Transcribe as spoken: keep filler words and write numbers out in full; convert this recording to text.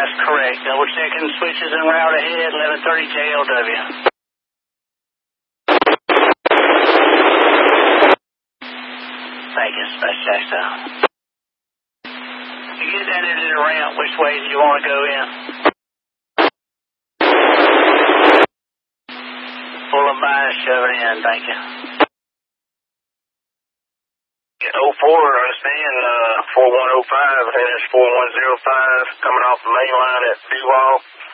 That's correct. Double checking switches en route ahead, eleven thirty J L W. Thank you, Special Jackson. You get down into the ramp, which way do you want to go in? Pull them by and shove it in, thank you. oh four, understand, uh, four one oh five, heading four one oh five, coming off the main line at Duval.